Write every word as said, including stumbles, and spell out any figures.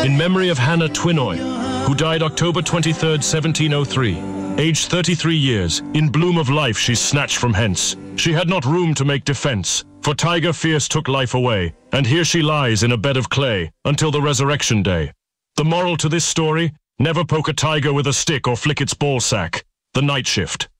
in memory of Hannah Twinoy, who died October twenty-third, seventeen oh three. Aged thirty-three years, in bloom of life she's snatched from hence. She had not room to make defense, for tiger fierce took life away, and here she lies in a bed of clay, until the resurrection day. The moral to this story, never poke a tiger with a stick or flick its ball sack. The Night Shift.